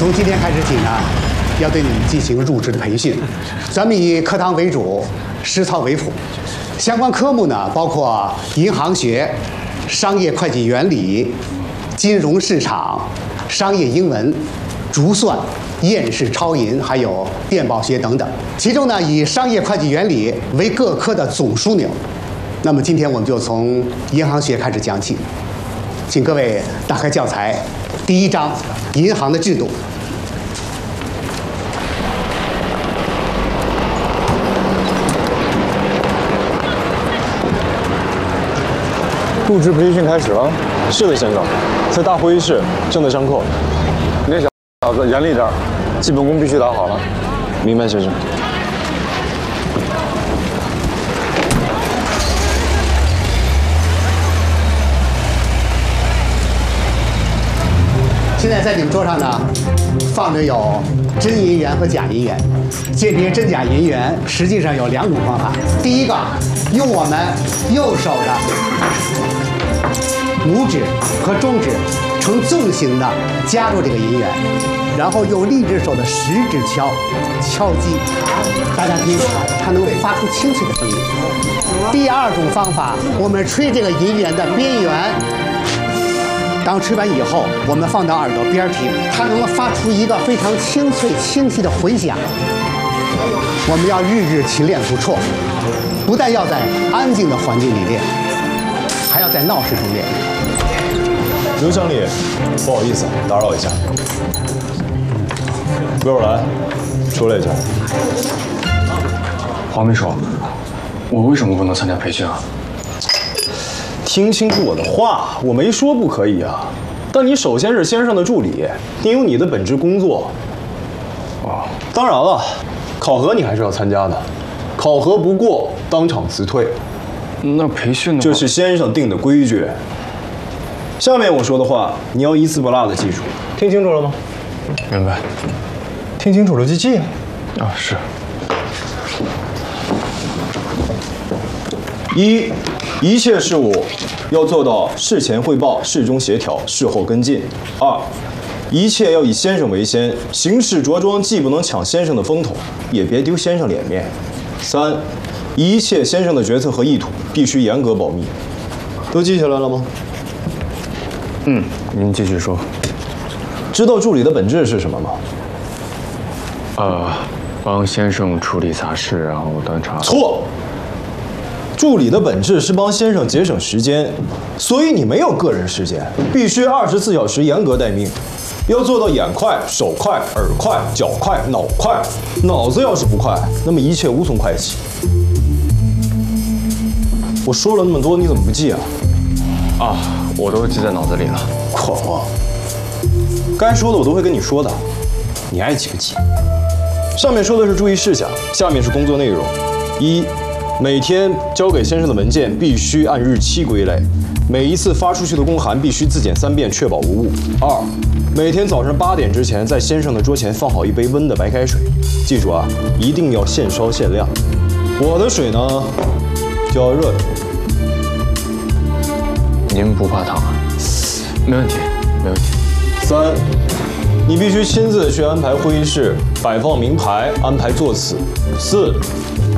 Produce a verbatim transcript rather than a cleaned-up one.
从今天开始起呢，要对你们进行入职的培训。咱们以课堂为主，实操为辅。相关科目呢，包括银行学、商业会计原理、金融市场、商业英文、珠算、验视超银，还有电报学等等。其中呢，以商业会计原理为各科的总枢纽。那么今天我们就从银行学开始讲起，请各位打开教材，第一章银行的制度。 入职培训开始了。是的，先生，在大会议室正在上课。那小子严厉点，基本功必须打好了。明白，先生。 现在在你们桌上呢，放着有真银元和假银元。鉴别真假银元，实际上有两种方法。第一个，用我们右手的拇指和中指呈纵形的夹住这个银元，然后用另一只手的食指敲敲击，大家听，它能发出清脆的声音。第二种方法，我们吹这个银元的边缘。当吹完以后，我们放到耳朵边听，它能发出一个非常清脆、清晰的回响。我们要日日勤练不辍，不但要在安静的环境里练，还要在闹市中练。 刘经理，不好意思，打扰一下。魏若兰，出来一下。 黄秘书，我为什么不能参加培训啊？ 听清楚我的话，我没说不可以啊，但你首先是先生的助理，你有你的本职工作。哦，当然了，考核你还是要参加的，考核不过当场辞退。 那培训的话， 这是先生定的规矩。下面我说的话，你要一字不落的记住，听清楚了吗？ 明白。 听清楚了就记啊。 啊，是。 一，一切事务要做到事前汇报、事中协调、事后跟进。二，一切要以先生为先，行事着装既不能抢先生的风头，也别丢先生脸面。三，一切先生的决策和意图必须严格保密。都记下来了吗？ 嗯，您继续说。 知道助理的本质是什么吗？ 呃，帮先生处理杂事，然后端茶。 错。助理的本质是帮先生节省时间，所以你没有个人时间，必须二十四小时严格待命，要做到眼快、手快、耳快、脚快、脑快。脑子要是不快，那么一切无从快起。我说了那么多，你怎么不记啊？ 啊，我都记在脑子里了。 狂妄！该说的我都会跟你说的，你爱记不记？上面说的是注意事项，下面是工作内容。一，每天交给先生的文件必须按日期归类，每一次发出去的公函必须自检三遍，确保无误。二，每天早上八点之前，在先生的桌前放好一杯温的白开水，记住啊，一定要现烧现晾。我的水呢，就要热的。 您不怕烫啊？没问题，没问题。 三，你必须亲自去安排会议室，摆放名牌，安排座次。四，